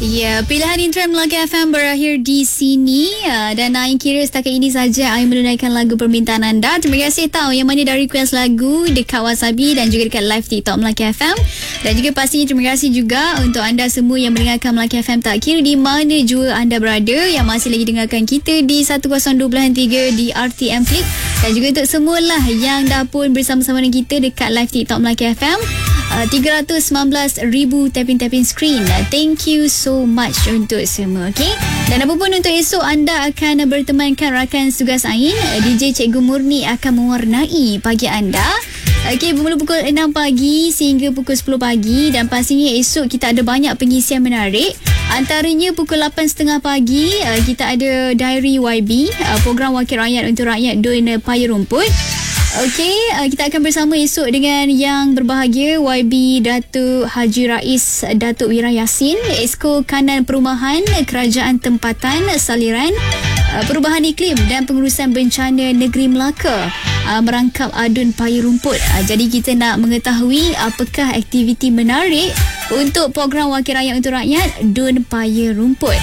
Ya, pilihan Intern Melaka FM berakhir di sini dan Ain kira setakat ini saja Ain menunaikan lagu permintaan anda. Terima kasih tahu yang mana dah request lagu dekat Wasabi dan juga dekat live TikTok Melaka FM. Dan juga pastinya terima kasih juga untuk anda semua yang mendengarkan Melaka FM tak kira di mana jua anda berada, yang masih lagi dengarkan kita di 102.3 di RTM Click, dan juga untuk semualah yang dah pun bersama-sama dengan kita dekat live TikTok Melaka FM. 319,000 tapping screen. Thank you so much untuk semua. Okay? Dan apa pun untuk esok anda akan bertemankan rakan tugas Ain, DJ Cikgu Murni akan mewarnai pagi anda. Okey, bermula pukul 6 pagi sehingga pukul 10 pagi, dan pastinya esok kita ada banyak pengisian menarik. Antaranya pukul 8.30 pagi kita ada Diary YB, program wakil rakyat untuk rakyat Dun Paya Rumput. Okey, kita akan bersama esok dengan yang berbahagia YB Datuk Haji Rais Datuk Wira Yassin, Esko Kanan Perumahan Kerajaan Tempatan Saliran, Perubahan Iklim dan Pengurusan Bencana Negeri Melaka merangkap Dun Paya Rumput. Jadi kita nak mengetahui apakah aktiviti menarik untuk program wakil rakyat untuk rakyat Dun Paya Rumput.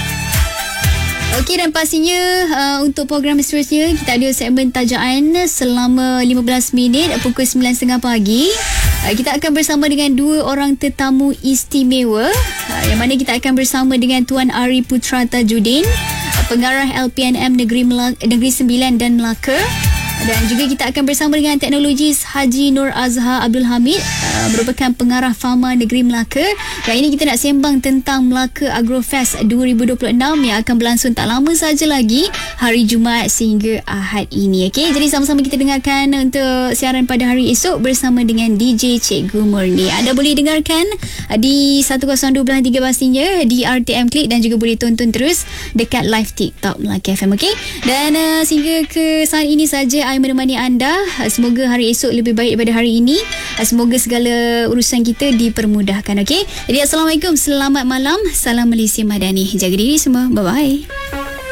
Okey, dan pastinya untuk program seterusnya kita ada segmen tajaan selama 15 minit pukul 9.30 pagi. Kita akan bersama dengan dua orang tetamu istimewa, yang mana kita akan bersama dengan Tuan Ari Putra Tajuddin, Pengarah LPNM Negeri 9 dan Melaka. Dan juga kita akan bersama dengan teknologis Haji Nur Azhar Abdul Hamid, merupakan pengarah Pharma Negeri Melaka. Dan ini kita nak sembang tentang Melaka Agrofest 2026 yang akan berlangsung tak lama saja lagi, hari Jumaat sehingga Ahad ini. Okey, jadi sama-sama kita dengarkan untuk siaran pada hari esok bersama dengan DJ Cikgu Murni. Anda boleh dengarkan di 102.3 pastinya di RTM Click, dan juga boleh tonton terus dekat live TikTok Melaka FM. Okey, dan sehingga ke saat ini saja Ain menemani anda. Semoga hari esok lebih baik daripada hari ini. Semoga segala urusan kita dipermudahkan. Okey, jadi Assalamualaikum, selamat malam, salam Malaysia Madani. Jaga diri semua, bye bye.